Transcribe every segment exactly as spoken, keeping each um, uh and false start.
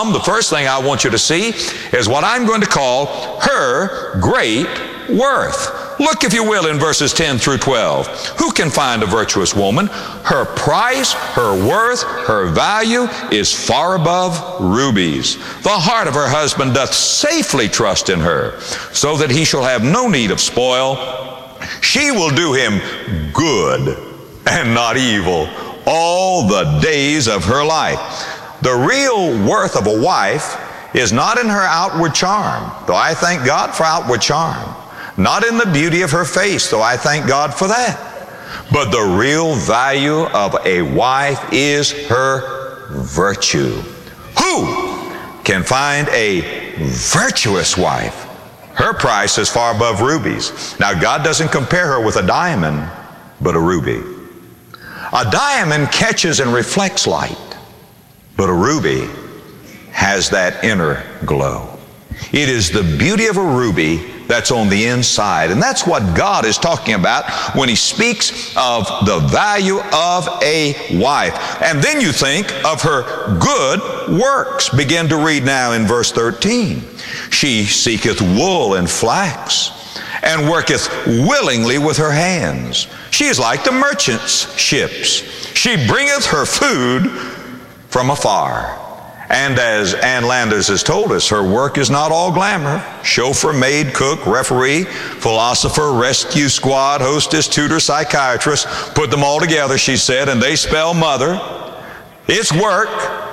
The first thing I want you to see is what I'm going to call her great worth. Look, if you will, in verses ten through twelve. Who can find a virtuous woman? Her price, her worth, her value is far above rubies. The heart of her husband doth safely trust in her, so that he shall have no need of spoil. She will do him good and not evil all the days of her life. The real worth of a wife is not in her outward charm, though I thank God for outward charm. Not in the beauty of her face, though I thank God for that. But the real value of a wife is her virtue. Who can find a virtuous wife? Her price is far above rubies. Now, God doesn't compare her with a diamond, but a ruby. A diamond catches and reflects light, but a ruby has that inner glow. It is the beauty of a ruby that's on the inside. And that's what God is talking about when He speaks of the value of a wife. And then you think of her good works. Begin to read now in verse thirteen. She seeketh wool and flax, and worketh willingly with her hands. She is like the merchant's ships. She bringeth her food from afar. And as Ann Landers has told us, her work is not all glamour. Chauffeur, maid, cook, referee, philosopher, rescue squad, hostess, tutor, psychiatrist, put them all together, she said, and they spell mother. It's work,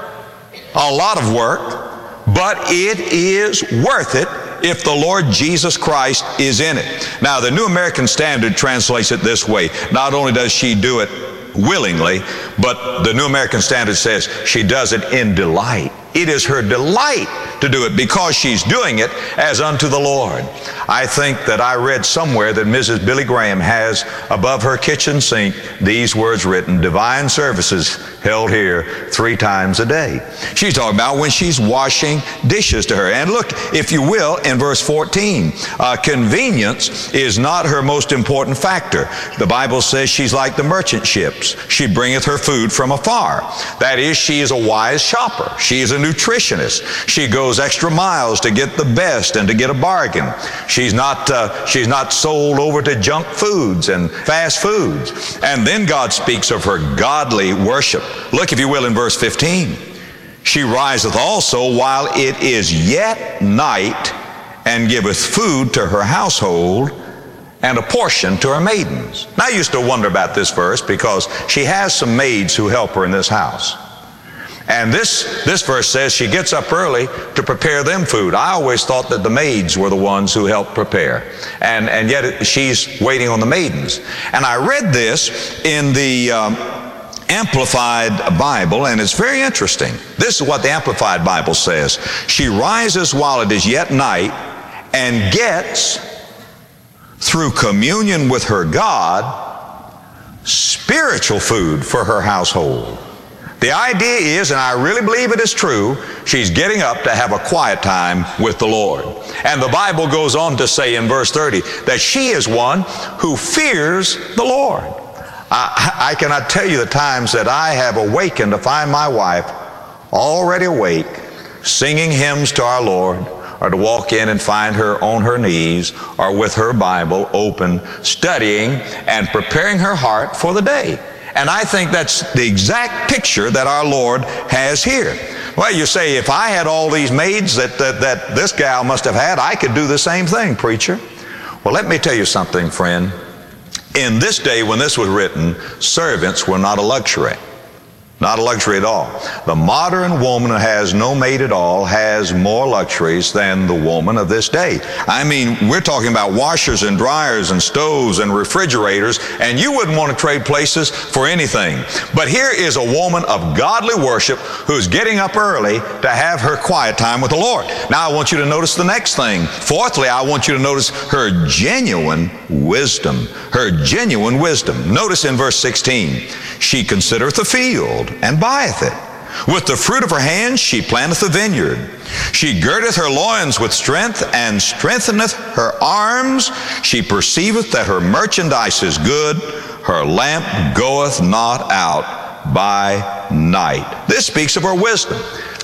a lot of work, but it is worth it if the Lord Jesus Christ is in it. Now, the New American Standard translates it this way. Not only does she do it willingly, but the New American Standard says she does it in delight. It is her delight to do it because she's doing it as unto the Lord. I think that I read somewhere that Missus Billy Graham has above her kitchen sink these words written: divine services held here three times a day. She's talking about when she's washing dishes to her. And look, if you will, in verse fourteen, uh, convenience is not her most important factor. The Bible says she's like the merchant ships. She bringeth her food from afar. That is, she is a wise shopper. She is a nutritionist. She goes extra miles to get the best and to get a bargain. She's not, uh, she's not sold over to junk foods and fast foods. And then God speaks of her godly worship. Look, if you will, in verse fifteen. She riseth also while it is yet night, and giveth food to her household, and a portion to her maidens. Now, I used to wonder about this verse because she has some maids who help her in this house. And this, this verse says she gets up early to prepare them food. I always thought that the maids were the ones who helped prepare. And, and yet it, she's waiting on the maidens. And I read this in the um, Amplified Bible, and it's very interesting. This is what the Amplified Bible says. She rises while it is yet night, and gets, through communion with her God, spiritual food for her household. The idea is, and I really believe it is true, she's getting up to have a quiet time with the Lord. And the Bible goes on to say in verse thirty that she is one who fears the Lord. I, I cannot tell you the times that I have awakened to find my wife already awake, singing hymns to our Lord, or to walk in and find her on her knees or with her Bible open, studying and preparing her heart for the day. And I think that's the exact picture that our Lord has here. Well, you say, if I had all these maids that, that, that this gal must have had, I could do the same thing, preacher. Well, let me tell you something, friend. In this day when this was written, servants were not a luxury. Not a luxury at all. The modern woman who has no maid at all has more luxuries than the woman of this day. I mean, we're talking about washers and dryers and stoves and refrigerators, and you wouldn't want to trade places for anything. But here is a woman of godly worship who's getting up early to have her quiet time with the Lord. Now I want you to notice the next thing. Fourthly, I want you to notice her genuine wisdom. Her genuine wisdom. Notice in verse sixteen, she considereth the field, and buyeth it. With the fruit of her hands she planteth a vineyard. She girdeth her loins with strength, and strengtheneth her arms. She perceiveth that her merchandise is good. Her lamp goeth not out by night. This speaks of her wisdom.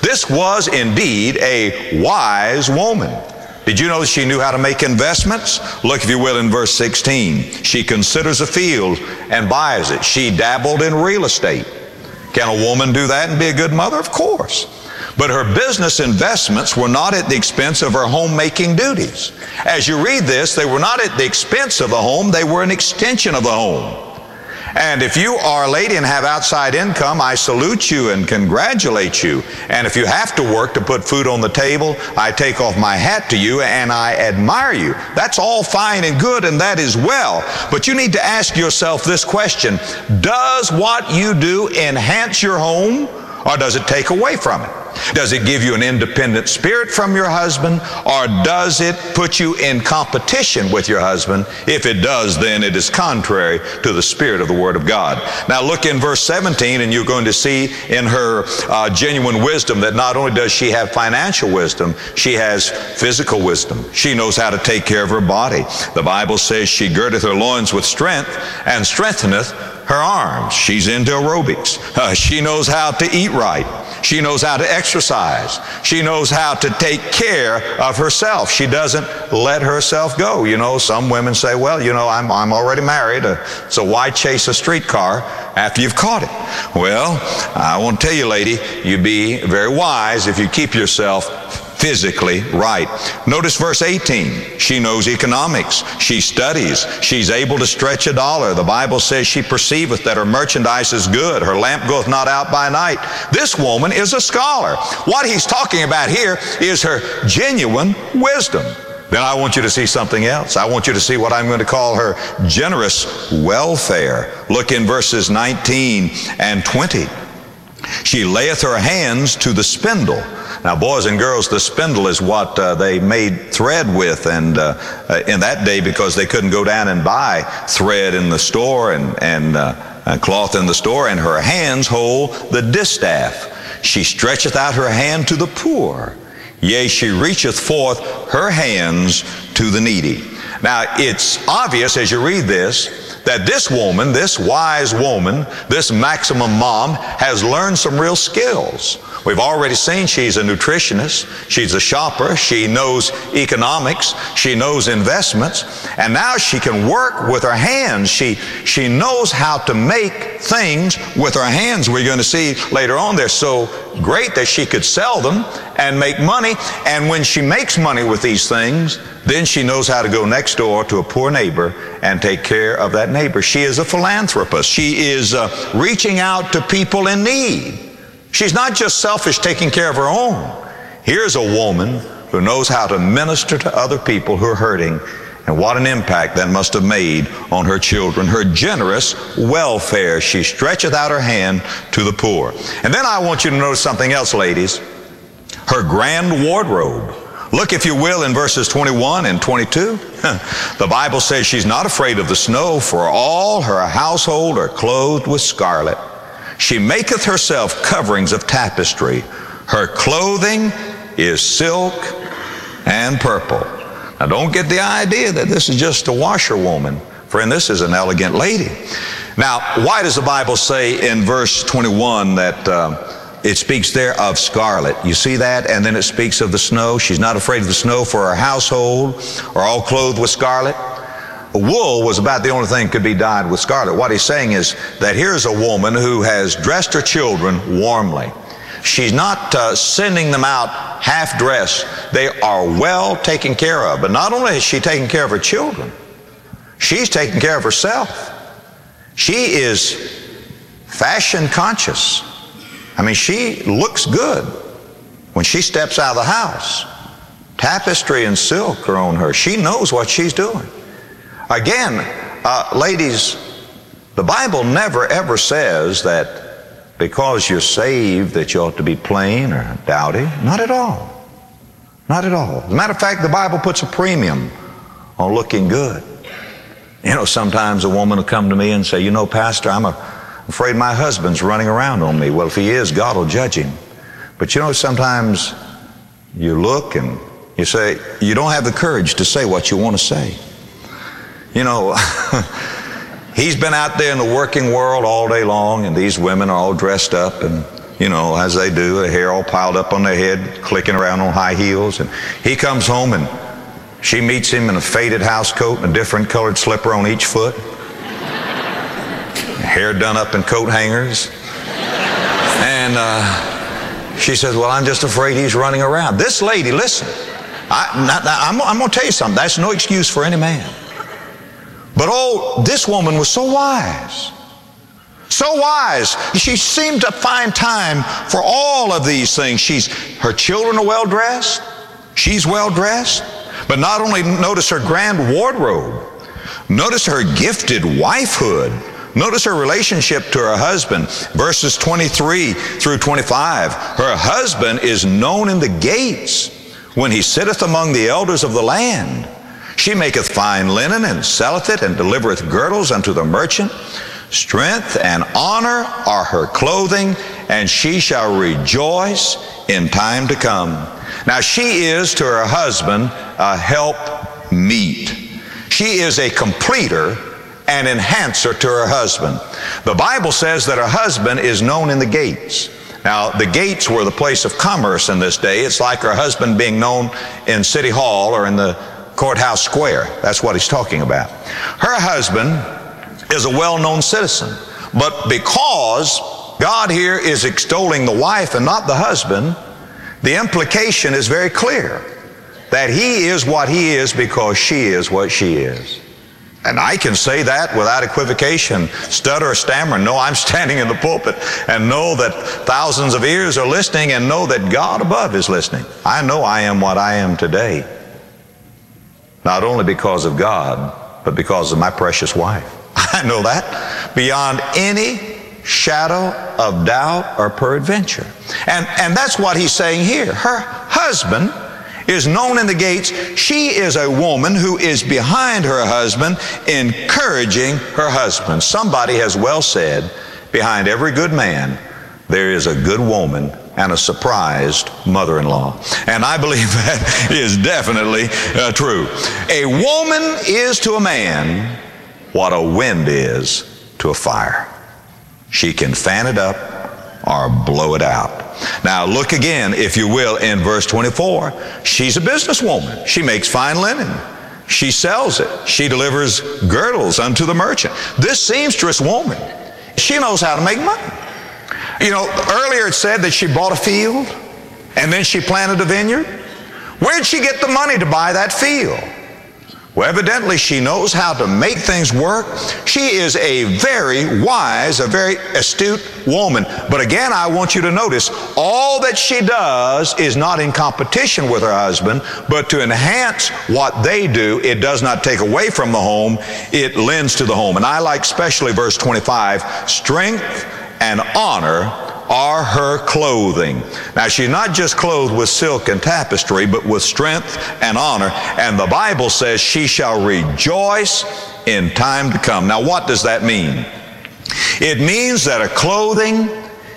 This was indeed a wise woman. Did you know that she knew how to make investments? Look, if you will, in verse sixteen. She considers a field and buys it. She dabbled in real estate. Can a woman do that and be a good mother? Of course. But her business investments were not at the expense of her homemaking duties. As you read this, they were not at the expense of the home, they were an extension of the home. And if you are a lady and have outside income, I salute you and congratulate you. And if you have to work to put food on the table, I take off my hat to you and I admire you. That's all fine and good, and that is well. But you need to ask yourself this question: does what you do enhance your home, or does it take away from it? Does it give you an independent spirit from your husband, or does it put you in competition with your husband? If it does, then it is contrary to the spirit of the Word of God. Now look in verse seventeen, and you're going to see in her uh, genuine wisdom that not only does she have financial wisdom, she has physical wisdom. She knows how to take care of her body. The Bible says she girdeth her loins with strength and strengtheneth her arms. She's into aerobics. Uh, she knows how to eat right. She knows how to exercise. She knows how to take care of herself. She doesn't let herself go. You know, some women say, well, you know, I'm, I'm already married, uh, so why chase a streetcar after you've caught it? Well, I want to tell you, lady, you'd be very wise if you keep yourself physically right. Notice verse eighteen. She knows economics. She studies. She's able to stretch a dollar. The Bible says she perceiveth that her merchandise is good. Her lamp goeth not out by night. This woman is a scholar. What he's talking about here is her genuine wisdom. Then I want you to see something else. I want you to see what I'm going to call her generous welfare. Look in verses nineteen and twenty. She layeth her hands to the spindle. Now, boys and girls, the spindle is what uh, they made thread with, and uh, uh, in that day, because they couldn't go down and buy thread in the store and, and, uh, and cloth in the store, and her hands hold the distaff. She stretcheth out her hand to the poor. Yea, she reacheth forth her hands to the needy. Now, it's obvious as you read this that this woman, this wise woman, this maximum mom, has learned some real skills. We've already seen she's a nutritionist, she's a shopper, she knows economics, she knows investments, and now she can work with her hands. She, she knows how to make things with her hands. We're going to see later on they're so great that she could sell them and make money, and when she makes money with these things, then she knows how to go next door to a poor neighbor and take care of that neighbor. She is a philanthropist. She is uh, reaching out to people in need. She's not just selfish taking care of her own. Here's a woman who knows how to minister to other people who are hurting, and what an impact that must have made on her children. Her generous welfare. She stretcheth out her hand to the poor. And then I want you to notice something else, ladies. Her grand wardrobe. Look, if you will, in verses twenty-one and twenty-two. The Bible says she's not afraid of the snow, for all her household are clothed with scarlet. She maketh herself coverings of tapestry. Her clothing is silk and purple. Now, don't get the idea that this is just a washerwoman. Friend, this is an elegant lady. Now, why does the Bible say in verse twenty-one that uh, it speaks there of scarlet? You see that? And then it speaks of the snow. She's not afraid of the snow, for her household are all clothed with scarlet. Wool was about the only thing that could be dyed with scarlet. What he's saying is that here's a woman who has dressed her children warmly. She's not uh, sending them out half-dressed. They are well taken care of. But not only is she taking care of her children, she's taking care of herself. She is fashion conscious. I mean, she looks good when she steps out of the house. Tapestry and silk are on her. She knows what she's doing. Again, uh, ladies, the Bible never ever says that because you're saved that you ought to be plain or dowdy. Not at all. Not at all. As a matter of fact, the Bible puts a premium on looking good. You know, sometimes a woman will come to me and say, you know, Pastor, I'm afraid my husband's running around on me. Well, if he is, God will judge him. But you know, sometimes you look and you say, you don't have the courage to say what you want to say. You know, he's been out there in the working world all day long, and these women are all dressed up, and you know, as they do, the hair all piled up on their head, clicking around on high heels. And he comes home and she meets him in a faded house coat and a different colored slipper on each foot. Hair done up in coat hangers. And uh, she says, well, I'm just afraid he's running around. This lady, listen, I, not, not, I'm, I'm going to tell you something. That's no excuse for any man. But oh, this woman was so wise. So wise. She seemed to find time for all of these things. She's, her children are well dressed. She's well dressed. But not only notice her grand wardrobe, notice her gifted wifehood. Notice her relationship to her husband. Verses twenty-three through twenty-five. Her husband is known in the gates when he sitteth among the elders of the land. She maketh fine linen and selleth it and delivereth girdles unto the merchant. Strength and honor are her clothing, and she shall rejoice in time to come. Now she is to her husband a help meet. She is a completer and enhancer to her husband. The Bible says that her husband is known in the gates. Now, the gates were the place of commerce in this day. It's like her husband being known in City Hall or in the courthouse square. That's what he's talking about. Her husband is a well-known citizen. But because God here is extolling the wife and not the husband, the implication is very clear that he is what he is because she is what she is. And I can say that without equivocation, stutter or stammer, know I'm standing in the pulpit and know that thousands of ears are listening and know that God above is listening. I know I am what I am today, not only because of God, but because of my precious wife. I know that beyond any shadow of doubt or peradventure. And, and that's what he's saying here. Her husband is known in the gates. She is a woman who is behind her husband, encouraging her husband. Somebody has well said, behind every good man, there is a good woman and a surprised mother-in-law. And I believe that is definitely uh, true. A woman is to a man what a wind is to a fire. She can fan it up or blow it out. Now look again, if you will, in verse twenty-four. She's a businesswoman. She makes fine linen. She sells it. She delivers girdles unto the merchant. This seamstress woman, she knows how to make money. You know, earlier it said that she bought a field and then she planted a vineyard. Where'd she get the money to buy that field? Well, evidently she knows how to make things work. She is a very wise, a very astute woman. But again, I want you to notice, all that she does is not in competition with her husband, but to enhance what they do. It does not take away from the home, it lends to the home. And I like especially verse twenty-five, strength and honor are her clothing. Now she's not just clothed with silk and tapestry, but with strength and honor. And the Bible says she shall rejoice in time to come. Now what does that mean? It means that a clothing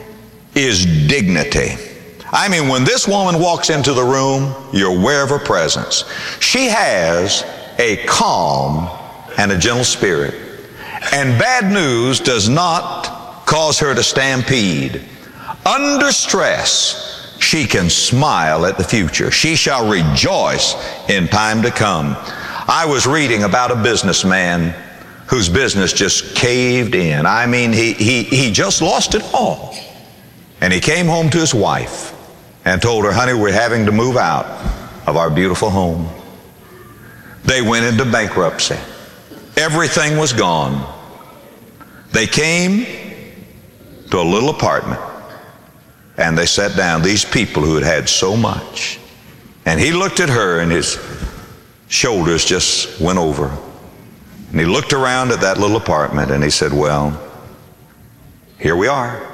is dignity. I mean, when this woman walks into the room, you're aware of her presence. She has a calm and a gentle spirit. And bad news does not cause her to stampede. Under stress, she can smile at the future. She shall rejoice in time to come. I was reading about a businessman whose business just caved in. I mean, he, he, he just lost it all. And he came home to his wife and told her, honey, we're having to move out of our beautiful home. They went into bankruptcy. Everything was gone. They came to a little apartment. And they sat down, these people who had had so much. And he looked at her and his shoulders just went over. And he looked around at that little apartment and he said, well, here we are.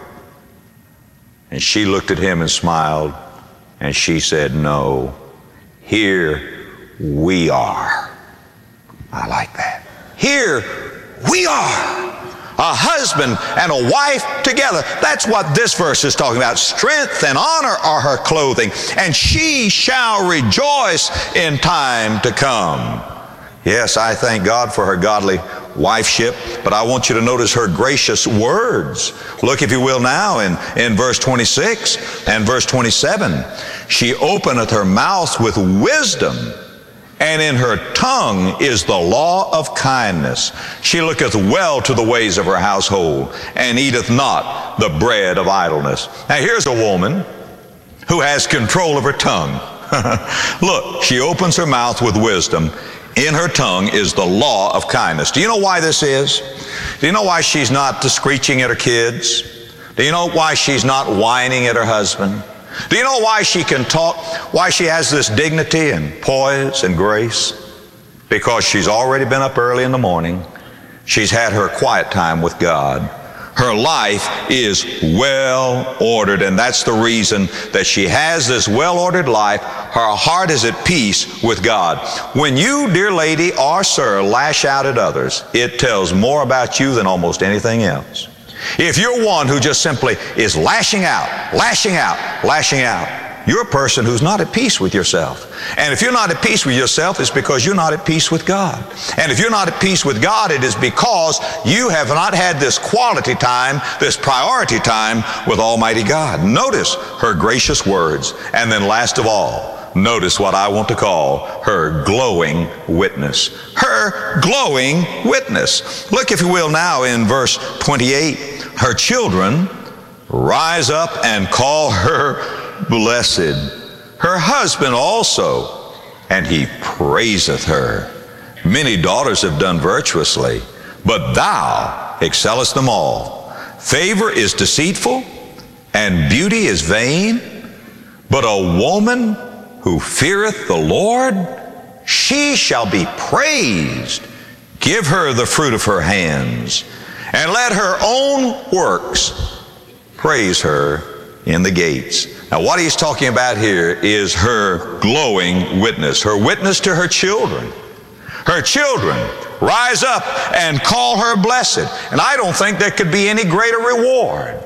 And she looked at him and smiled. And she said, no, here we are. I like that. Here we are. A husband and a wife together. That's what this verse is talking about. Strength and honor are her clothing, and she shall rejoice in time to come. Yes, I thank God for her godly wifeship, but I want you to notice her gracious words. Look, if you will, now in, in verse twenty-six and verse twenty-seven. She openeth her mouth with wisdom, and in her tongue is the law of kindness. She looketh well to the ways of her household, and eateth not the bread of idleness. Now here's a woman who has control of her tongue. Look, she opens her mouth with wisdom. In her tongue is the law of kindness. Do you know why this is? Do you know why she's not screeching at her kids? Do you know why she's not whining at her husband? Do you know why she can talk, why she has this dignity and poise and grace? Because she's already been up early in the morning. She's had her quiet time with God. Her life is well ordered, and that's the reason that she has this well-ordered life. Her heart is at peace with God. When you, dear lady or sir, lash out at others, it tells more about you than almost anything else. If you're one who just simply is lashing out, lashing out, lashing out, you're a person who's not at peace with yourself. And if you're not at peace with yourself, it's because you're not at peace with God. And if you're not at peace with God, it is because you have not had this quality time, this priority time with Almighty God. Notice her gracious words. And then last of all, notice what I want to call her glowing witness. Her glowing witness. Look, if you will, now in verse twenty-eight. Her children rise up and call her blessed. Her husband also, and he praiseth her. Many daughters have done virtuously, but thou excellest them all. Favor is deceitful, and beauty is vain, but a woman who feareth the Lord, she shall be praised. Give her the fruit of her hands, and let her own works praise her in the gates. Now what he's talking about here is her glowing witness, her witness to her children. Her children rise up and call her blessed. And I don't think there could be any greater reward.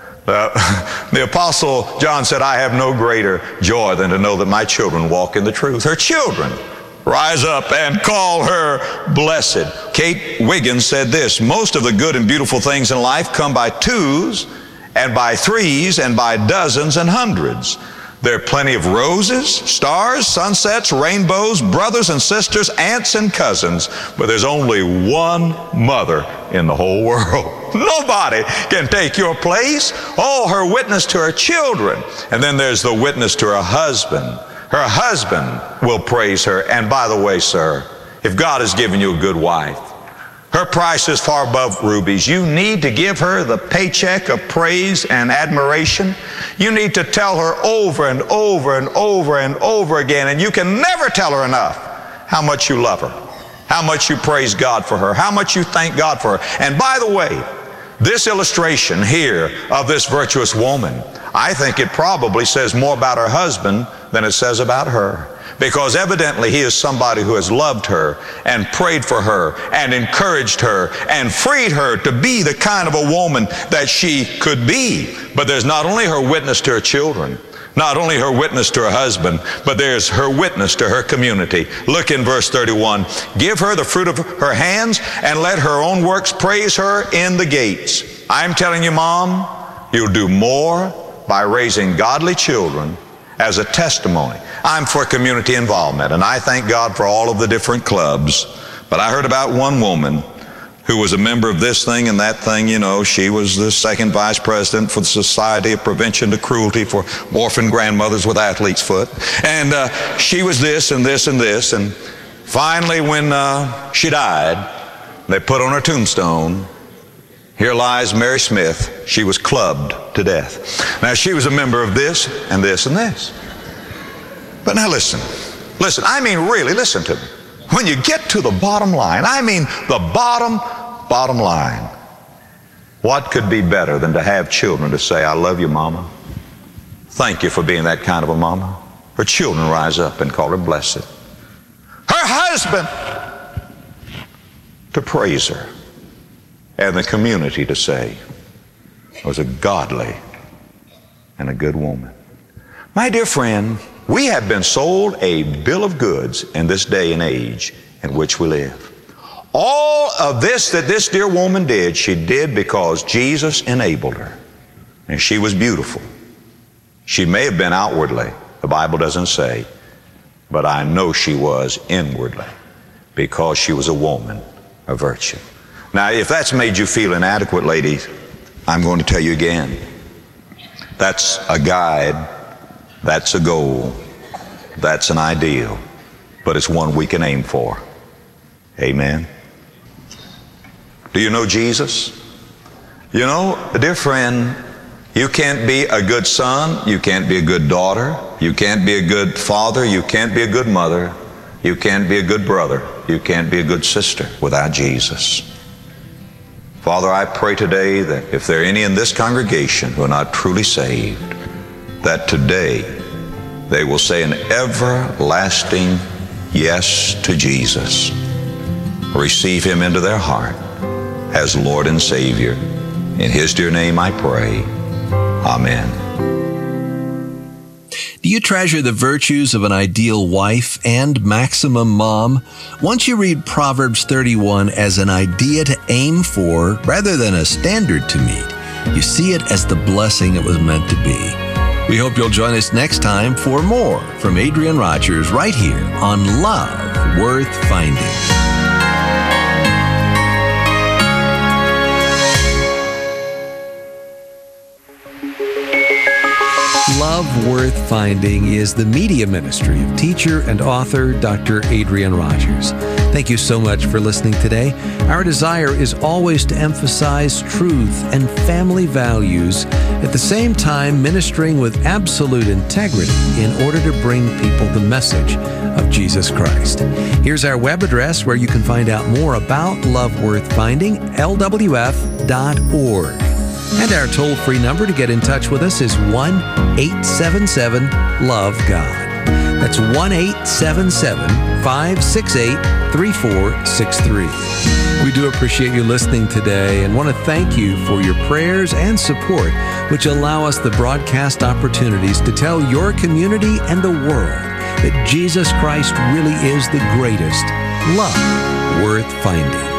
Uh, the Apostle John said, I have no greater joy than to know that my children walk in the truth. Her children rise up and call her blessed. Kate Wiggins said this, most of the good and beautiful things in life come by twos and by threes and by dozens and hundreds. There are plenty of roses, stars, sunsets, rainbows, brothers and sisters, aunts and cousins, but there's only one mother in the whole world. Nobody can take your place. Oh, her witness to her children. And then there's the witness to her husband. Her husband will praise her. And by the way, sir, if God has given you a good wife, her price is far above rubies. You need to give her the paycheck of praise and admiration. You need to tell her over and over and over and over again, and you can never tell her enough how much you love her, how much you praise God for her, how much you thank God for her. And by the way, this illustration here of this virtuous woman, I think it probably says more about her husband than it says about her. Because evidently he is somebody who has loved her and prayed for her and encouraged her and freed her to be the kind of a woman that she could be. But there's not only her witness to her children, not only her witness to her husband, but there's her witness to her community. Look in verse thirty-one. Give her the fruit of her hands and let her own works praise her in the gates. I'm telling you, Mom, you'll do more by raising godly children as a testimony. I'm for community involvement, and I thank God for all of the different clubs. But I heard about one woman who was a member of this thing and that thing. You know, she was the second vice president for the Society of Prevention to Cruelty for Orphan Grandmothers with Athlete's Foot. And uh, she was this and this and this. And finally, when uh, she died, they put on her tombstone, here lies Mary Smith. She was clubbed to death. Now, she was a member of this and this and this. But now listen, listen, I mean really listen to me. When you get to the bottom line, I mean the bottom, bottom line, what could be better than to have children to say, I love you, Mama. Thank you for being that kind of a mama. Her children rise up and call her blessed. Her husband to praise her. And the community to say, was a godly and a good woman. My dear friend, we have been sold a bill of goods in this day and age in which we live. All of this that this dear woman did, she did because Jesus enabled her. And she was beautiful. She may have been outwardly, the Bible doesn't say, but I know she was inwardly because she was a woman of virtue. Now, if that's made you feel inadequate, ladies, I'm going to tell you again. That's a guide, that's a goal, that's an ideal, but it's one we can aim for. Amen. Do you know Jesus? You know, dear friend, you can't be a good son, you can't be a good daughter, you can't be a good father, you can't be a good mother, you can't be a good brother, you can't be a good sister without Jesus. Father, I pray today that if there are any in this congregation who are not truly saved, that today they will say an everlasting yes to Jesus. Receive Him into their heart as Lord and Savior. In His dear name I pray. Amen. Do you treasure the virtues of an ideal wife and maximum mom? Once you read Proverbs thirty-one as an idea to aim for rather than a standard to meet, you see it as the blessing it was meant to be. We hope you'll join us next time for more from Adrian Rogers right here on Love Worth Finding. Love Worth Finding is the media ministry of teacher and author Doctor Adrian Rogers. Thank you so much for listening today. Our desire is always to emphasize truth and family values, at the same time ministering with absolute integrity in order to bring people the message of Jesus Christ. Here's our web address where you can find out more about Love Worth Finding, L W F dot org. And our toll-free number to get in touch with us is one eight seven seven love God. That's one eight seven seven, five six eight, three four six three. We do appreciate you listening today and want to thank you for your prayers and support, which allow us the broadcast opportunities to tell your community and the world that Jesus Christ really is the greatest love worth finding.